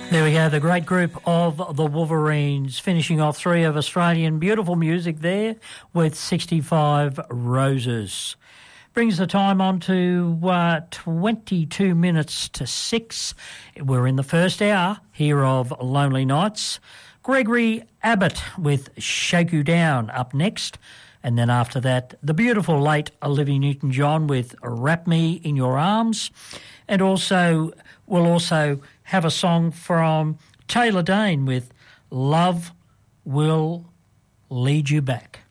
There we go, the great group of the Wolverines, finishing off three of Australian beautiful music there with 65 Roses. Brings the time on to 22 minutes to 6. We're in the first hour here of Lonely Nights. Gregory Abbott with Shake You Down up next. And then after that, the beautiful late Olivia Newton-John with Wrap Me in Your Arms. And we'll also have a song from Taylor Dayne with Love Will Lead You Back.